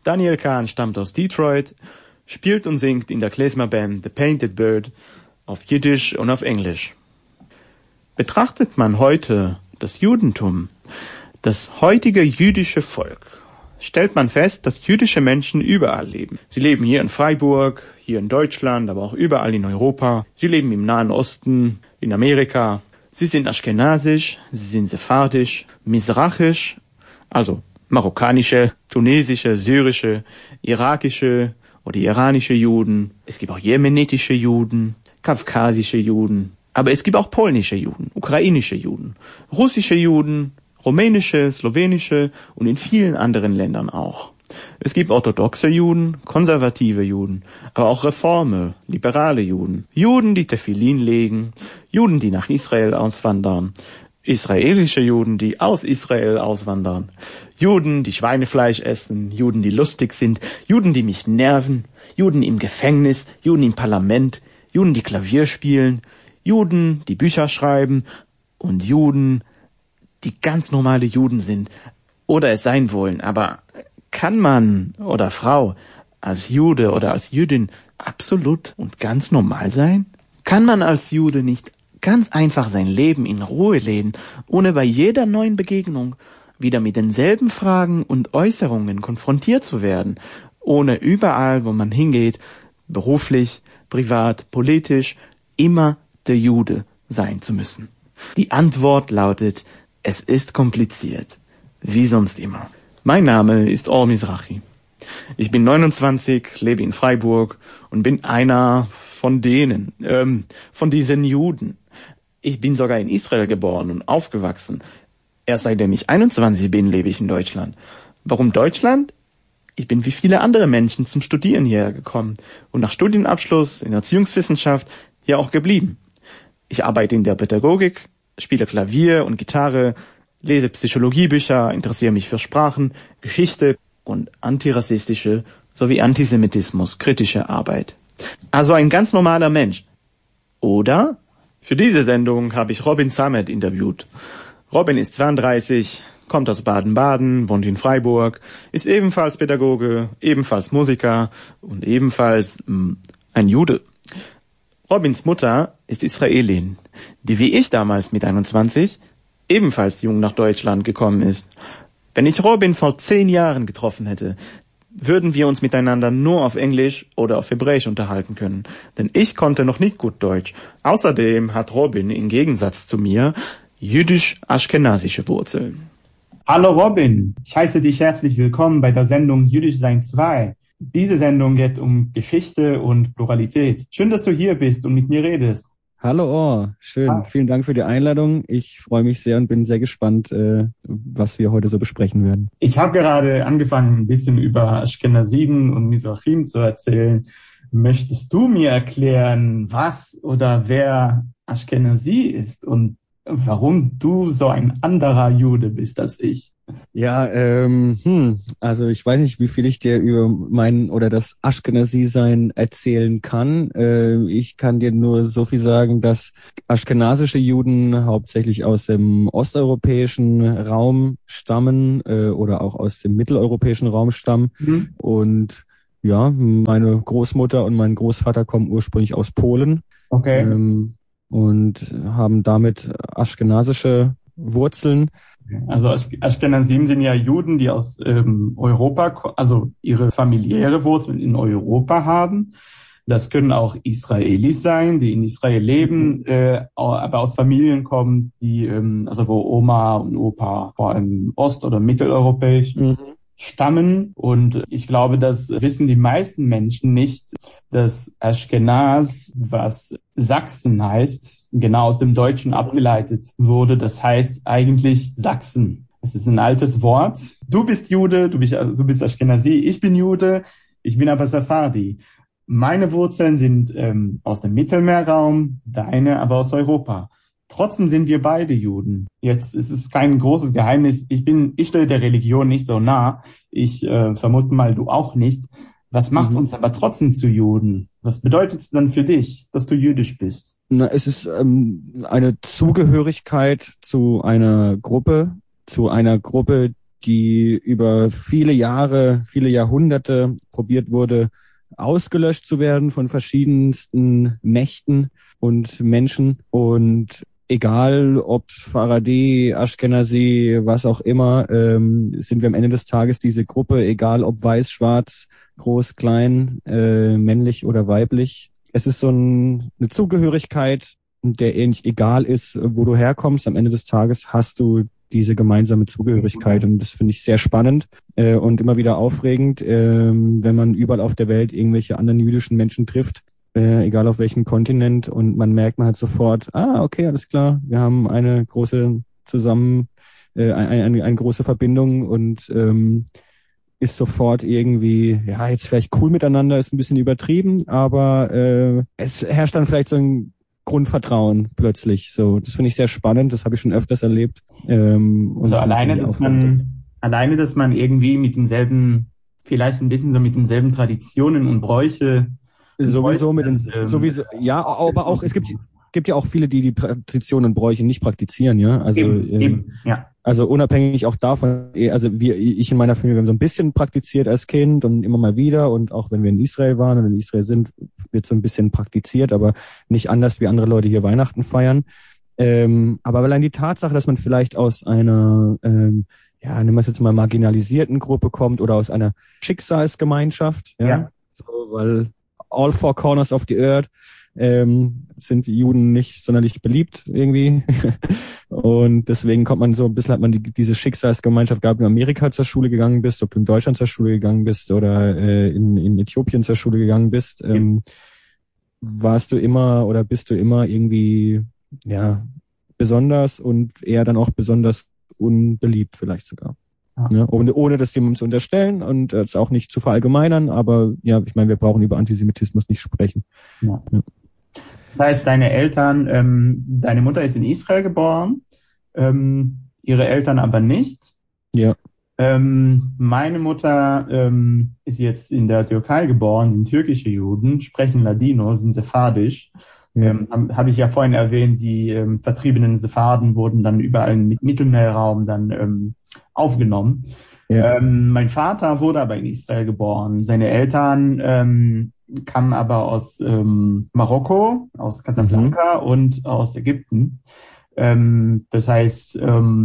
Daniel Kahn stammt aus Detroit, spielt und singt in der Klezmer-Band The Painted Bird auf Jiddisch und auf Englisch. Betrachtet man heute das Judentum, das heutige jüdische Volk, stellt man fest, dass jüdische Menschen überall leben. Sie leben hier in Freiburg, hier in Deutschland, aber auch überall in Europa. Sie leben im Nahen Osten, in Amerika. Sie sind aschkenasisch, sie sind sephardisch, mizrachisch, also marokkanische, tunesische, syrische, irakische oder iranische Juden. Es gibt auch jemenitische Juden, kaukasische Juden. Aber es gibt auch polnische Juden, ukrainische Juden, russische Juden, rumänische, slowenische und in vielen anderen Ländern auch. Es gibt orthodoxe Juden, konservative Juden, aber auch Reforme, liberale Juden, Juden, die Tefillin legen, Juden, die nach Israel auswandern, israelische Juden, die aus Israel auswandern, Juden, die Schweinefleisch essen, Juden, die lustig sind, Juden, die mich nerven, Juden im Gefängnis, Juden im Parlament, Juden, die Klavier spielen, Juden, die Bücher schreiben und Juden, die ganz normale Juden sind oder es sein wollen. Aber kann man oder Frau als Jude oder als Jüdin absolut und ganz normal sein? Kann man als Jude nicht ganz einfach sein Leben in Ruhe leben, ohne bei jeder neuen Begegnung wieder mit denselben Fragen und Äußerungen konfrontiert zu werden, ohne überall, wo man hingeht, beruflich, privat, politisch, immer der Jude sein zu müssen? Die Antwort lautet: Es ist kompliziert, wie sonst immer. Mein Name ist Or Mizrahi. Ich bin 29, lebe in Freiburg und bin einer von denen, von diesen Juden. Ich bin sogar in Israel geboren und aufgewachsen. Erst seitdem ich 21 bin, lebe ich in Deutschland. Warum Deutschland? Ich bin wie viele andere Menschen zum Studieren hierher gekommen und nach Studienabschluss in Erziehungswissenschaft hier auch geblieben. Ich arbeite in der Pädagogik, spiele Klavier und Gitarre, lese Psychologiebücher, interessiere mich für Sprachen, Geschichte und antirassistische sowie Antisemitismus kritische Arbeit. Also ein ganz normaler Mensch. Oder? Für diese Sendung habe ich Robin Samet interviewt. Robin ist 32, kommt aus Baden-Baden, wohnt in Freiburg, ist ebenfalls Pädagoge, ebenfalls Musiker und ebenfalls ein Jude. Robins Mutter ist Israelin, die wie ich damals mit 21 ebenfalls jung nach Deutschland gekommen ist. Wenn ich Robin vor 10 Jahren getroffen hätte, würden wir uns miteinander nur auf Englisch oder auf Hebräisch unterhalten können, denn ich konnte noch nicht gut Deutsch. Außerdem hat Robin im Gegensatz zu mir jüdisch-aschkenasische Wurzeln. Hallo Robin, ich heiße dich herzlich willkommen bei der Sendung Jüdisch Sein 2. Diese Sendung geht um Geschichte und Pluralität. Schön, dass du hier bist und mit mir redest. Hallo Or, schön. Vielen Dank für die Einladung. Ich freue mich sehr und bin sehr gespannt, was wir heute so besprechen werden. Ich habe gerade angefangen, ein bisschen über Aschkenasiden und Mizrahim zu erzählen. Möchtest du mir erklären, was oder wer Aschkenasi ist und warum du so ein anderer Jude bist als ich? Ja, also ich weiß nicht, wie viel ich dir über mein oder das Aschkenasi-Sein erzählen kann. Ich kann dir nur so viel sagen, dass aschkenasische Juden hauptsächlich aus dem osteuropäischen Raum stammen oder auch aus dem mitteleuropäischen Raum stammen. Und ja, meine Großmutter und mein Großvater kommen ursprünglich aus Polen. Okay. Und haben damit aschkenasische Wurzeln. Also Aschkenasim sind ja Juden, die aus Europa, also ihre familiäre Wurzeln in Europa haben. Das können auch Israelis sein, die in Israel leben, aber aus Familien kommen, die also wo Oma und Opa vor allem ost- oder mitteleuropäisch stammen. Und ich glaube, das wissen die meisten Menschen nicht, dass Aschkenaz, was Sachsen heißt, genau aus dem Deutschen abgeleitet wurde. Das heißt eigentlich Sachsen. Es ist ein altes Wort. Du bist Jude, du bist Aschkenazi, ich bin Jude, ich bin aber Sephardi. Meine Wurzeln sind aus dem Mittelmeerraum, deine aber aus Europa. Trotzdem sind wir beide Juden. Jetzt ist es kein großes Geheimnis. Ich stehe der Religion nicht so nah. Ich vermute mal, du auch nicht. Was macht uns aber trotzdem zu Juden? Was bedeutet es dann für dich, dass du jüdisch bist? Na, es ist eine Zugehörigkeit zu einer Gruppe, die über viele Jahre, viele Jahrhunderte probiert wurde, ausgelöscht zu werden von verschiedensten Mächten und Menschen. Und egal ob Faraday, Ashkenazi, was auch immer, sind wir am Ende des Tages diese Gruppe, egal ob weiß, schwarz, groß, klein, männlich oder weiblich. Es ist so eine Zugehörigkeit, der ähnlich egal ist, wo du herkommst. Am Ende des Tages hast du diese gemeinsame Zugehörigkeit und das finde ich sehr spannend und immer wieder aufregend, wenn man überall auf der Welt irgendwelche anderen jüdischen Menschen trifft, egal auf welchem Kontinent, und man merkt halt sofort, okay, alles klar, wir haben eine große eine große Verbindung und ist sofort irgendwie, ja, jetzt vielleicht cool miteinander, ist ein bisschen übertrieben, aber es herrscht dann vielleicht so ein Grundvertrauen plötzlich. So, das finde ich sehr spannend, das habe ich schon öfters erlebt. Also alleine, dass man irgendwie mit denselben, vielleicht ein bisschen so mit denselben Traditionen und Bräuche. Sowieso, ja, aber auch, es gibt ja auch viele, die Traditionen und Bräuche nicht praktizieren, ja. Also, ja. Also unabhängig auch davon, also ich in meiner Familie, wir haben so ein bisschen praktiziert als Kind und immer mal wieder, und auch wenn wir in Israel waren und in Israel sind, wird so ein bisschen praktiziert, aber nicht anders wie andere Leute hier Weihnachten feiern. Aber allein die Tatsache, dass man vielleicht aus einer, nehmen wir es jetzt mal, marginalisierten Gruppe kommt oder aus einer Schicksalsgemeinschaft, ja. So, weil all four corners of the earth sind die Juden nicht sonderlich beliebt irgendwie. Und deswegen kommt man so ein bisschen, hat man diese Schicksalsgemeinschaft gehabt, wenn du in Amerika zur Schule gegangen bist, ob du in Deutschland zur Schule gegangen bist oder in Äthiopien zur Schule gegangen bist, warst du immer oder bist du immer irgendwie, ja, besonders und eher dann auch besonders unbeliebt vielleicht sogar. Ja, ohne das jemandem zu unterstellen und es auch nicht zu verallgemeinern, aber ja, ich meine, wir brauchen über Antisemitismus nicht sprechen. Ja. Das heißt, deine Eltern, deine Mutter ist in Israel geboren, ihre Eltern aber nicht. Ja. Meine Mutter ist jetzt in der Türkei geboren, sind türkische Juden, sprechen Ladino, sind sephardisch. Ja. Habe ich ja vorhin erwähnt, die vertriebenen Sepharden wurden dann überall im Mittelmeerraum dann aufgenommen. Ja. Mein Vater wurde aber in Israel geboren. Seine Eltern kamen aber aus Marokko, aus Casablanca und aus Ägypten. Das heißt,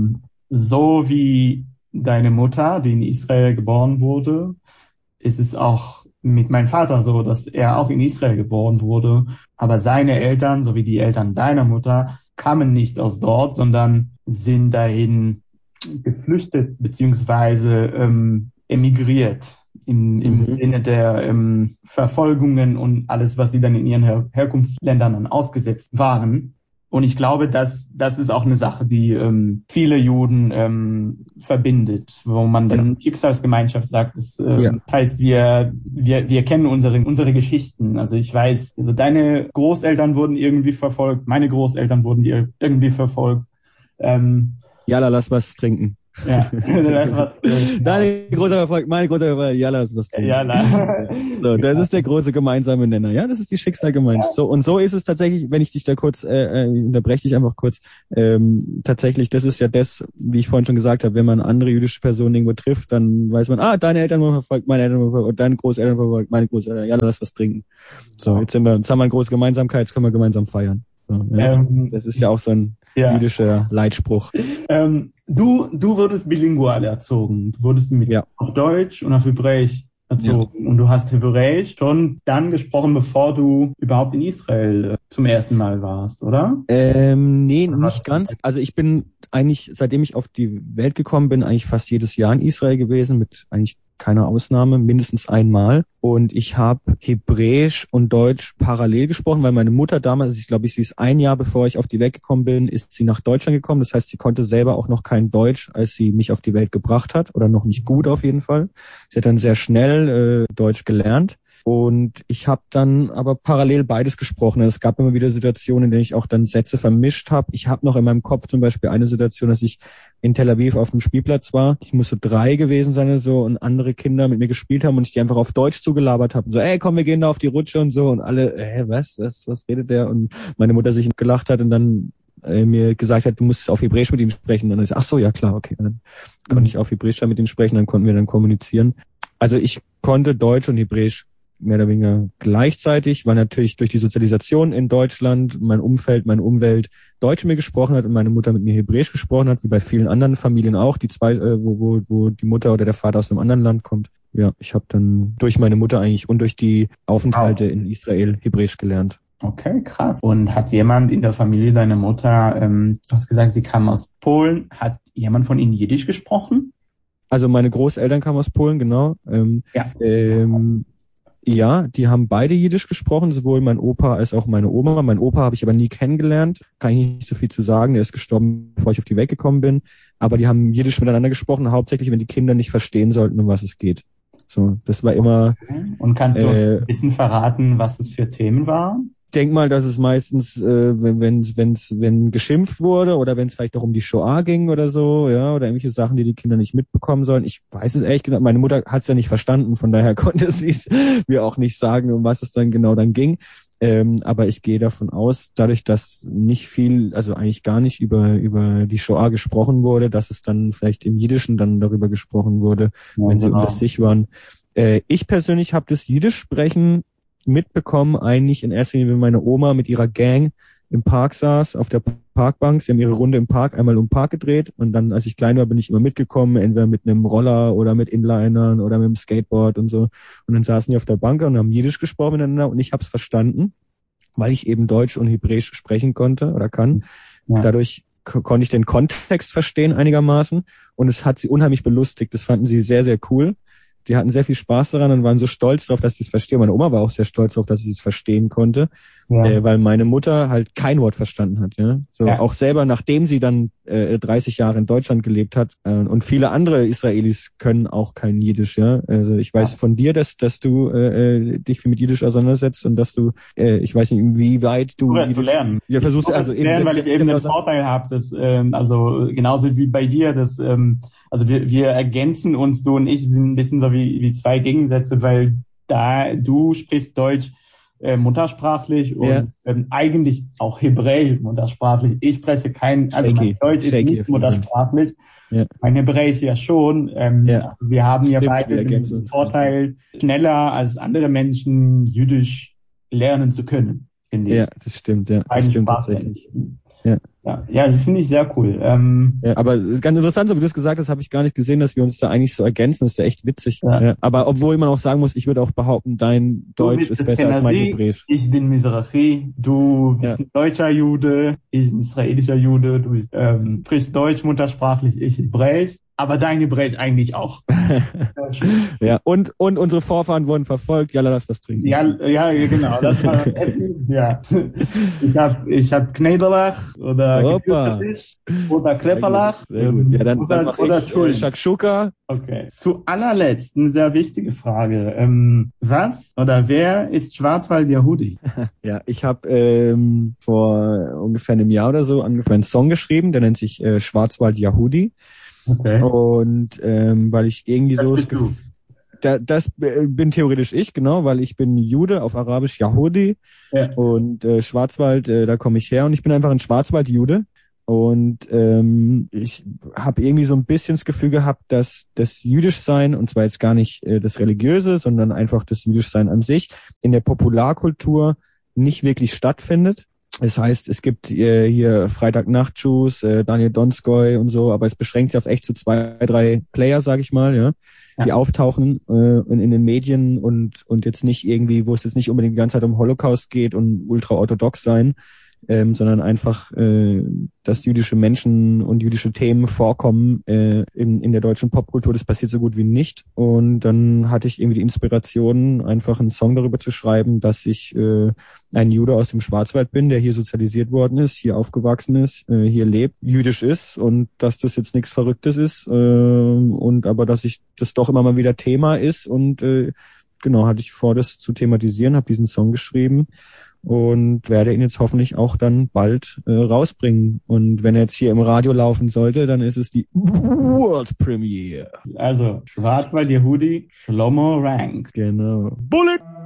so wie deine Mutter, die in Israel geboren wurde, ist es auch mit meinem Vater so, dass er auch in Israel geboren wurde. Aber seine Eltern, sowie die Eltern deiner Mutter, kamen nicht aus dort, sondern sind dahin geflüchtet beziehungsweise emigriert im Sinne der Verfolgungen und alles, was sie dann in ihren Herkunftsländern dann ausgesetzt waren. Und ich glaube, das ist auch eine Sache, die viele Juden verbindet, wo man dann Schicksalsgemeinschaft sagt. Das heißt, wir kennen unsere Geschichten. Also ich weiß, also deine Großeltern wurden irgendwie verfolgt, meine Großeltern wurden irgendwie verfolgt. Jalla, lass was trinken. Ja, lass was trinken. Deine große Erfolg, meine große Erfolg, Jalla, lass was trinken. Jalla. So, das ist der große gemeinsame Nenner. Ja, das ist die Schicksalgemeinschaft. So, und so ist es tatsächlich, wenn ich dich da kurz, unterbreche dich einfach kurz, tatsächlich, das ist ja das, wie ich vorhin schon gesagt habe, wenn man andere jüdische Personen irgendwo trifft, dann weiß man, deine Eltern wurden verfolgt, meine Eltern wurden verfolgt, deine Großeltern wurden verfolgt, meine Großeltern, Jalla, lass was trinken. So, jetzt haben wir eine große Gemeinsamkeit, jetzt können wir gemeinsam feiern. So, ja. Das ist ja auch so ein jüdischer Leitspruch. Du wurdest bilingual erzogen. Du wurdest auf Deutsch und auf Hebräisch erzogen. Und du hast Hebräisch schon dann gesprochen, bevor du überhaupt in Israel zum ersten Mal warst, oder? Nee, nicht ganz. Also ich bin eigentlich, seitdem ich auf die Welt gekommen bin, eigentlich fast jedes Jahr in Israel gewesen, mit eigentlich keiner Ausnahme, mindestens einmal. Und ich habe Hebräisch und Deutsch parallel gesprochen, weil meine Mutter damals, ich glaube, sie ist ein Jahr bevor ich auf die Welt gekommen bin, ist sie nach Deutschland gekommen. Das heißt, sie konnte selber auch noch kein Deutsch, als sie mich auf die Welt gebracht hat, oder noch nicht gut auf jeden Fall. Sie hat dann sehr schnell Deutsch gelernt. Und ich habe dann aber parallel beides gesprochen. Es gab immer wieder Situationen, in denen ich auch dann Sätze vermischt habe. Ich habe noch in meinem Kopf zum Beispiel eine Situation, dass ich in Tel Aviv auf dem Spielplatz war. Ich muss so 3 gewesen sein oder so, und andere Kinder mit mir gespielt haben und ich die einfach auf Deutsch zugelabert habe. So, komm, wir gehen da auf die Rutsche und so. Und alle, was redet der? Und meine Mutter sich gelacht hat und dann mir gesagt hat, du musst auf Hebräisch mit ihm sprechen. Und dann ist, ach so, ja klar, okay. Dann konnte ich auf Hebräisch mit ihm sprechen, dann konnten wir dann kommunizieren. Also ich konnte Deutsch und Hebräisch mehr oder weniger gleichzeitig, weil natürlich durch die Sozialisation in Deutschland mein Umfeld, meine Umwelt Deutsch mit mir gesprochen hat und meine Mutter mit mir Hebräisch gesprochen hat, wie bei vielen anderen Familien auch, die zwei, wo die Mutter oder der Vater aus einem anderen Land kommt. Ja, ich habe dann durch meine Mutter eigentlich und durch die Aufenthalte in Israel Hebräisch gelernt. Okay, krass. Und hat jemand in der Familie deiner Mutter, du hast gesagt, sie kam aus Polen, hat jemand von ihnen Jiddisch gesprochen? Also meine Großeltern kamen aus Polen, genau. Ja, die haben beide Jiddisch gesprochen, sowohl mein Opa als auch meine Oma. Mein Opa habe ich aber nie kennengelernt, kann ich nicht so viel zu sagen. Der ist gestorben, bevor ich auf die Welt gekommen bin. Aber die haben Jiddisch miteinander gesprochen, hauptsächlich, wenn die Kinder nicht verstehen sollten, um was es geht. So, das war immer. Und kannst du ein bisschen verraten, was es für Themen waren? Ich denke mal, dass es meistens, wenn geschimpft wurde oder wenn es vielleicht auch um die Shoah ging oder so, ja, oder irgendwelche Sachen, die Kinder nicht mitbekommen sollen. Ich weiß es ehrlich gesagt, meine Mutter hat es ja nicht verstanden, von daher konnte sie es mir auch nicht sagen, um was es dann genau dann ging. Aber ich gehe davon aus, dadurch, dass nicht viel, also eigentlich gar nicht über die Shoah gesprochen wurde, dass es dann vielleicht im Jiddischen dann darüber gesprochen wurde, ja, wenn sie unter sich waren. Ich persönlich habe das Jiddisch sprechen mitbekommen, eigentlich in erster Linie, wenn meine Oma mit ihrer Gang im Park saß, auf der Parkbank. Sie haben ihre Runde im Park einmal um den Park gedreht und dann, als ich klein war, bin ich immer mitgekommen, entweder mit einem Roller oder mit Inlinern oder mit dem Skateboard und so. Und dann saßen die auf der Bank und haben Jiddisch gesprochen miteinander und ich habe es verstanden, weil ich eben Deutsch und Hebräisch sprechen konnte oder kann. Ja. Dadurch konnte ich den Kontext verstehen einigermaßen und es hat sie unheimlich belustigt. Das fanden sie sehr, sehr cool. Die hatten sehr viel Spaß daran und waren so stolz darauf, dass sie es verstehen. Meine Oma war auch sehr stolz darauf, dass sie es verstehen konnte, weil meine Mutter halt kein Wort verstanden hat. Ja? So auch selber, nachdem sie dann 30 Jahre in Deutschland gelebt hat. Und viele andere Israelis können auch kein Jiddisch. Ja? Also ich weiß von dir, dass du dich viel mit Jiddisch auseinandersetzt und dass du, ich weiß nicht, wie weit du Jiddisch zu lernen. Ja, versuchst also eben lernen, weil ich eben den Vorteil habe, dass also genauso wie bei dir, dass also wir ergänzen uns, du und ich sind ein bisschen so wie zwei Gegensätze, weil du sprichst Deutsch muttersprachlich und eigentlich auch Hebräisch muttersprachlich. Ich spreche mein Deutsch ist nicht muttersprachlich, mein Hebräisch ja schon. Wir haben ja beide den Vorteil, schneller als andere Menschen Jiddisch lernen zu können. Ja, das stimmt, ja. Das stimmt tatsächlich. Ja, das finde ich sehr cool. Ja, aber es ist ganz interessant, so wie du es gesagt hast, habe ich gar nicht gesehen, dass wir uns da eigentlich so ergänzen. Das ist ja echt witzig. Ja. Aber obwohl man auch sagen muss, ich würde auch behaupten, dein Deutsch ist besser als mein Hebräisch. Ich bin Mizrahi, du bist ein deutscher Jude, ich ein israelischer Jude, du sprichst Deutsch muttersprachlich, ich Hebräisch. Aber dein Hebräisch eigentlich auch. Ja, und unsere Vorfahren wurden verfolgt. Ja, lass was trinken. Ja, genau. Das war ja. Ich hab Knederlach oder Klepperlach. Sehr gut. Ja, dann mache ich Shakshuka. Okay. Zu allerletzt eine sehr wichtige Frage. Was oder wer ist Schwarzwald Yehudi? Ja, ich habe vor ungefähr einem Jahr oder so angefangen einen Song geschrieben, der nennt sich Schwarzwald Yehudi. Okay. Und weil ich irgendwie das bin theoretisch ich, genau, weil ich bin Jude, auf Arabisch Yahudi und Schwarzwald, da komme ich her und ich bin einfach ein Schwarzwald-Jude und ich habe irgendwie so ein bisschen das Gefühl gehabt, dass das Jüdischsein, und zwar jetzt gar nicht das Religiöse, sondern einfach das Jüdischsein an sich, in der Popularkultur nicht wirklich stattfindet. Das heißt, es gibt hier Freitagnacht-Shows, Daniel Donskoy und so, aber es beschränkt sich auf echt so 2, 3 Player, sag ich mal, die auftauchen in den Medien und jetzt nicht irgendwie, wo es jetzt nicht unbedingt die ganze Zeit um Holocaust geht und ultra-orthodox sein, sondern einfach, dass jüdische Menschen und jüdische Themen vorkommen in der deutschen Popkultur. Das passiert so gut wie nicht. Und dann hatte ich irgendwie die Inspiration, einfach einen Song darüber zu schreiben, dass ich ein Jude aus dem Schwarzwald bin, der hier sozialisiert worden ist, hier aufgewachsen ist, hier lebt, jüdisch ist und dass das jetzt nichts Verrücktes ist und aber dass ich das doch immer mal wieder Thema ist und genau, hatte ich vor, das zu thematisieren, habe diesen Song geschrieben und werde ihn jetzt hoffentlich auch dann bald rausbringen. Und wenn er jetzt hier im Radio laufen sollte, dann ist es die World Premiere. Also, Schwarzwald Yehudi, Shlomo Ranks. Genau. Bullet!